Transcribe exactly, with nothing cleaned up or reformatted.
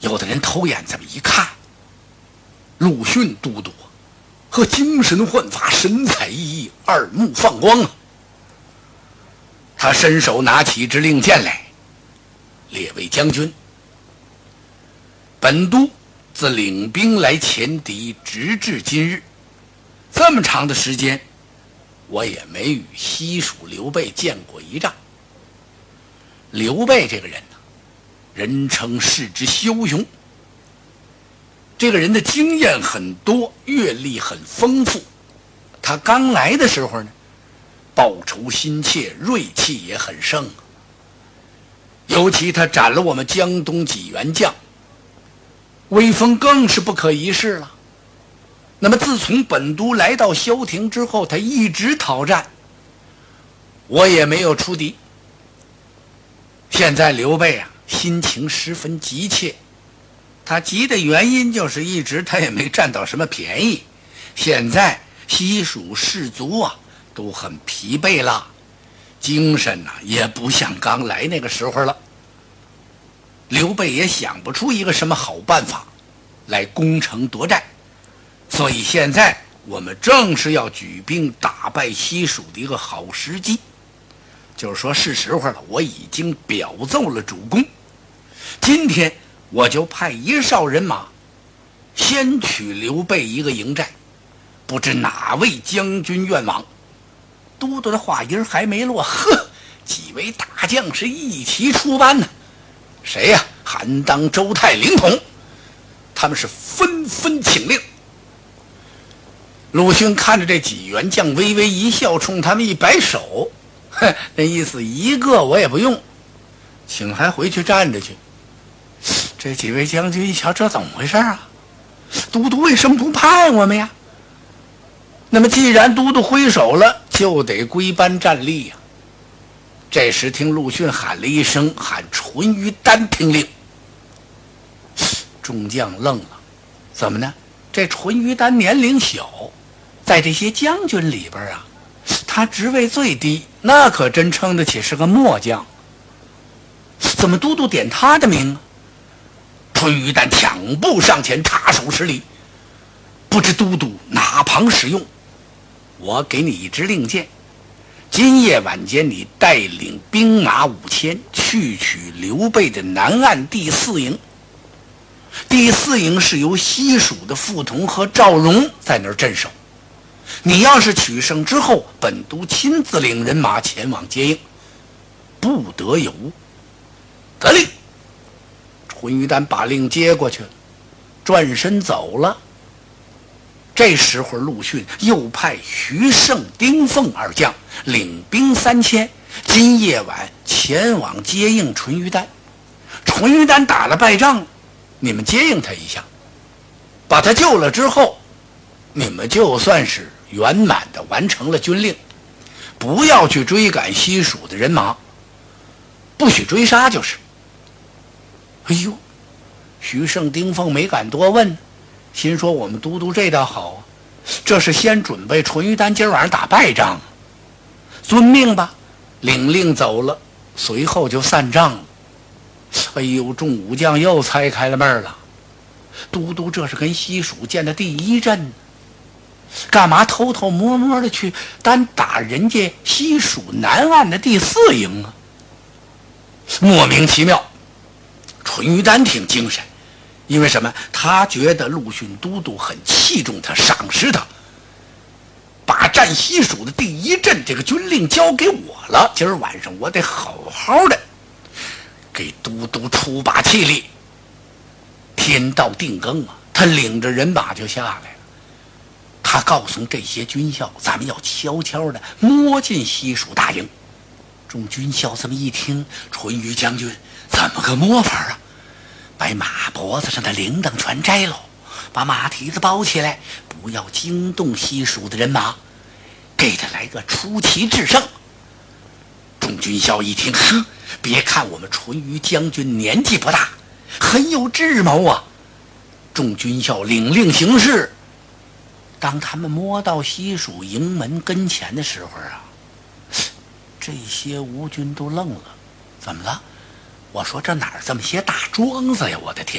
有的人偷眼这么一看，陆逊都督和精神焕发，神采奕奕，二目放光啊！他伸手拿起支令箭来，列位将军，本都自领兵来前敌，直至今日，这么长的时间，我也没与西蜀刘备见过一仗。刘备这个人呢，人称世之枭雄，这个人的经验很多，阅历很丰富。他刚来的时候呢，报仇心切，锐气也很盛。尤其他斩了我们江东几员将，威风更是不可一世了。那么自从本都来到萧亭之后，他一直讨战，我也没有出敌。现在刘备啊，心情十分急切，他急的原因就是一直他也没占到什么便宜，现在西蜀士卒啊都很疲惫了，精神呐、啊、也不像刚来那个时候了。刘备也想不出一个什么好办法来攻城夺寨，所以现在我们正是要举兵打败西蜀的一个好时机。就是说是时候了，我已经表奏了主公，今天我就派一哨人马先取刘备一个营寨，不知哪位将军愿往？都督的话音还没落，呵，几位大将是一齐出班呢。谁呀、啊？韩当、周泰、凌统，他们是纷纷请令。鲁迅看着这几员将，微微一笑，冲他们一摆手，哼，那意思一个我也不用，请还回去站着去。这几位将军一瞧，这怎么回事啊？都督为什么不派我们呀？那么既然都督挥手了，就得归班站立呀、啊。这时听陆逊喊了一声，喊淳于丹听令。众将愣了，怎么呢？这淳于丹年龄小，在这些将军里边啊，他职位最低，那可真称得起是个末将。怎么都督点他的名啊？淳于丹抢步上前，插手施礼，不知都督哪旁使用？我给你一支令箭，今夜晚间你带领兵马五千去取刘备的南岸第四营。第四营是由西蜀的傅同和赵荣在那儿镇守，你要是取胜之后，本都亲自领人马前往接应，不得有误。得令。淳于丹把令接过去了，转身走了。这时候陆逊又派徐盛、丁奉二将领兵三千，今夜晚前往接应淳于丹。淳于丹打了败仗，你们接应他一下，把他救了之后，你们就算是圆满的完成了军令，不要去追赶西蜀的人马，不许追杀就是。哎呦，徐盛、丁奉没敢多问，心说我们都督这倒好啊，这是先准备淳于丹今儿晚上打败仗，遵命吧，领令走了，随后就散账了。哎呦，众武将又猜开了闷了，都督这是跟西蜀建的第一阵，干嘛偷偷摸摸的去单打人家西蜀南岸的第四营啊？莫名其妙。淳于丹挺精神，因为什么？他觉得陆逊都督很器重他，赏识他，把战西蜀的第一阵这个军令交给我了，今儿晚上我得好好的给都督出把气力。天到定更啊，他领着人马就下来了。他告诉这些军校，咱们要悄悄的摸进西蜀大营。众军校这么一听，淳于将军怎么个摸法啊？把马脖子上的铃铛全摘喽，把马蹄子包起来，不要惊动西蜀的人马，给他来个出奇制胜。众军校一听，呵，别看我们淳于将军年纪不大，很有智谋啊。众军校领令行事。当他们摸到西蜀营门跟前的时候啊，这些吴军都愣了。怎么了？我说这哪儿这么些大庄子呀，我的天！